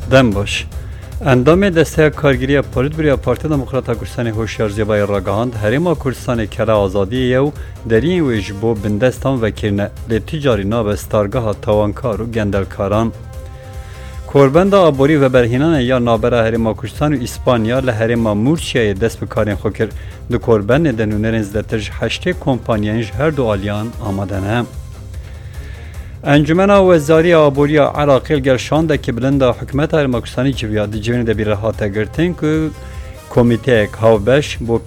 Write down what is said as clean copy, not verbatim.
دم باش اندام دسته کارگیری پالیتبریا پارتی دموکراتا کردستان هوشیار زیبای راگهاند هریما کردستان کلا آزادی یو درین ویج بو بندستان وکرنه لی تجاری ناب ستارگاه تاوانکار و گندلکاران کوربند آبوری و برهینان یا نابرا هریما کردستان و اسپانیا لهریما مورچیای دست بکارین خوکر دو کوربند دنونرین زدترج 8 کمپانیانج هر دو آلیان آمدنه انجمن وزاری آبوری عراقی گرشانده که بلند حکومت هریما کردستانی جویا دی جوین دبیر هاته گرتن که کمیته هاوبش بو